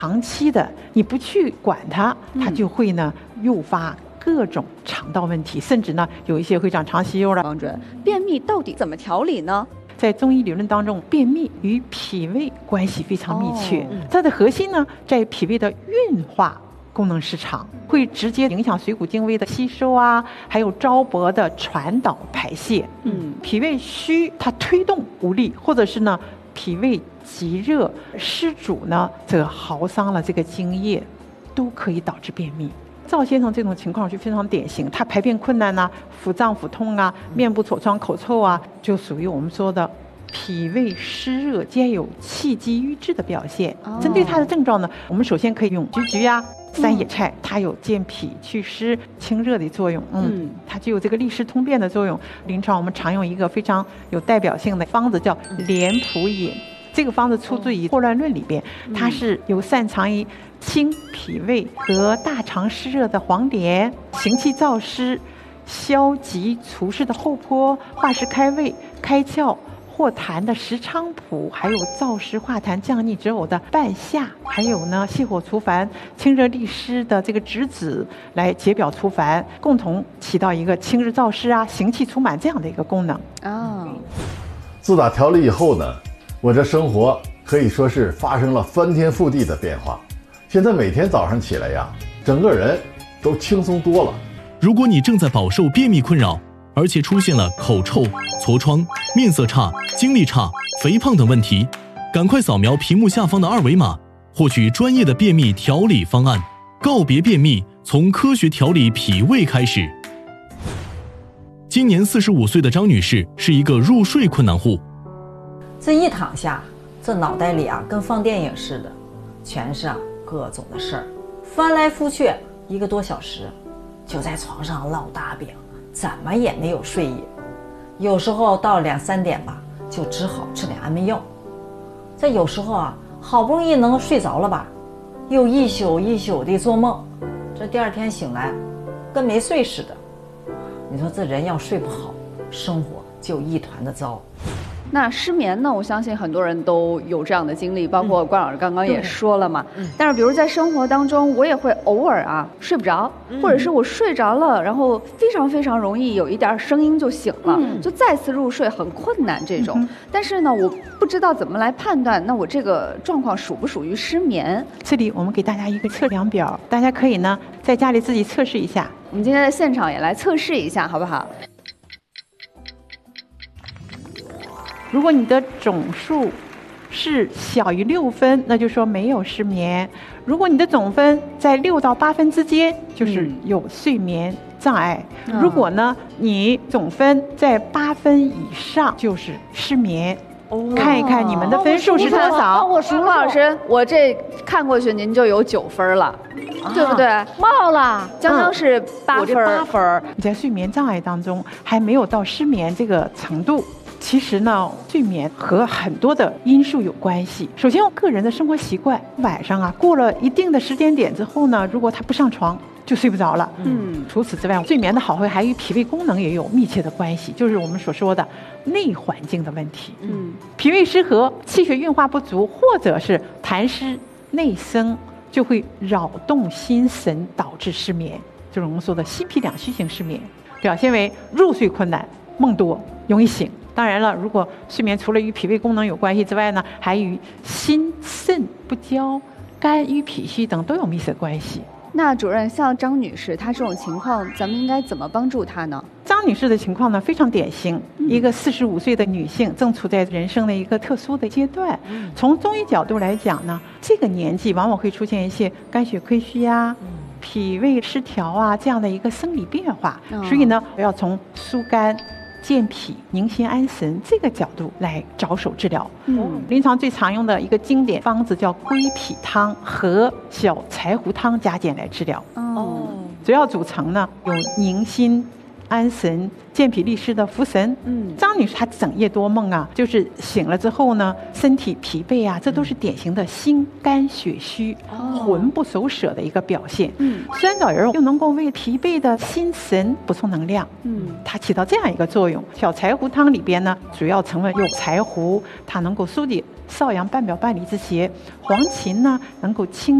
长期的你不去管它，它就会呢诱发各种肠道问题，甚至呢有一些会长肠息肉了。 王主任，便秘到底怎么调理呢？ 在中医理论当中，便秘与脾胃关系非常密切，它的核心呢在脾胃的运化功能失常，会直接影响水谷精微的吸收啊，还有糟粕的传导排泄。脾胃虚，它推动无力，或者是呢脾胃积热湿阻呢，则耗伤了这个津液，都可以导致便秘。赵先生这种情况就非常典型，他排便困难啊，腹胀腹痛啊，面部痤疮口臭啊，就属于我们说的脾胃湿热兼有气机郁滞的表现。针对他的症状呢，我们首先可以用菊菊啊、三野菜，它有健脾祛湿清热的作用。它具有这个利湿通便的作用。临床我们常用一个非常有代表性的方子叫莲蒲饮，这个方子出自于《霍乱论》里边，它是有擅长于清脾胃和大肠湿热的黄连，行气燥湿、消积除湿的厚朴，化湿开胃、开窍化痰的石菖蒲，还有燥湿化痰降逆止呕的半夏，还有呢泻火除烦、清热利湿的这个栀子，来解表除烦，共同起到一个清热燥湿啊、行气除满这样的一个功能。 自打调理以后呢，我这生活可以说是发生了翻天覆地的变化。现在每天早上起来呀，整个人都轻松多了。 如果你正在饱受便秘困扰，而且出现了口臭、痤疮、面色差、精力差、肥胖等问题，赶快扫描屏幕下方的2维码，获取专业的便秘调理方案。告别便秘，从科学调理脾胃开始。今年45岁的张女士是一个入睡困难户。 这一躺下，这脑袋里啊跟放电影似的，全是各种的事儿，翻来覆去1个多小时，就在床上烙大饼，怎么也没有睡意。有时候到2、3点吧，就只好吃点安眠药。这有时候啊，好不容易能睡着了吧，又一宿一宿的做梦，这第2天醒来，跟没睡似的。你说这人要睡不好，生活就一团的糟。 那失眠呢？我相信很多人都有这样的经历，包括关老师刚刚也说了嘛。但是比如在生活当中，我也会偶尔睡不着，或者是我睡着了，然后非常非常容易有一点声音就醒了，就再次入睡很困难这种。但是呢，我不知道怎么来判断，那我这个状况属不属于失眠？ 这里我们给大家一个测量表，大家可以呢在家里自己测试一下。 我们今天在现场也来测试一下，好不好？ 如果你的总数是小于6分，那就说没有失眠；如果你的总分在6到8分之间，就是有睡眠障碍；如果呢你总分在8分以上，就是失眠。看一看你们的分数是多少？ 我数老师，我这看过去您就有9分了，对不对？冒了，将将是8分。 我这8分，你在睡眠障碍当中还没有到失眠这个程度。其实呢，睡眠和很多的因素有关系。首先，我个人的生活习惯，晚上过了一定的时间点之后呢，如果他不上床，就睡不着了。除此之外，睡眠的好坏还与脾胃功能也有密切的关系，就是我们所说的内环境的问题。脾胃失和、气血运化不足，或者是痰湿内生，就会扰动心神，导致失眠，就是我们说的心脾两虚型失眠，表现为入睡困难、梦多、容易醒。当然了，如果睡眠除了与脾胃功能有关系之外呢，还与心肾不交、肝郁脾虚等都有密切关系。 那主任，像张女士她这种情况，咱们应该怎么帮助她呢？ 张女士的情况呢非常典型，一个45岁的女性，正处在人生的一个特殊的阶段。从中医角度来讲呢，这个年纪往往会出现一些肝血亏虚啊、脾胃失调啊这样的一个生理变化，所以呢，要从疏肝、健脾、宁心安神这个角度来着手治疗。临床最常用的一个经典方子叫归脾汤和小柴胡汤加减来治疗。主要组成呢有宁心、 安神、健脾利湿的茯神。张女士她整夜多梦啊，就是醒了之后呢，身体疲惫啊，这都是典型的心肝血虚、魂不守舍的一个表现。酸枣仁又能够为疲惫的心神补充能量。它起到这样一个作用。小柴胡汤里边呢，主要成分有柴胡，它能够疏解少阳半表半里之邪；黄芩呢，能够清